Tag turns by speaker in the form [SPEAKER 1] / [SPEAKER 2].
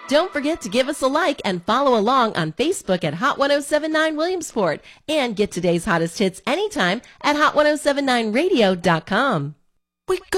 [SPEAKER 1] Don't forget to give us a like and follow along on Facebook at Hot 1079 Williamsport. And get today's hottest hits anytime at hot1079radio.com.